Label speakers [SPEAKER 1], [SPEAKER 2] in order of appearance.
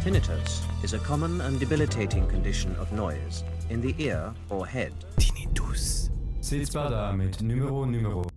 [SPEAKER 1] Tinnitus is a common and debilitating condition of noise in the ear or head.
[SPEAKER 2] Tinnitus. Sitzbar da mit Numero.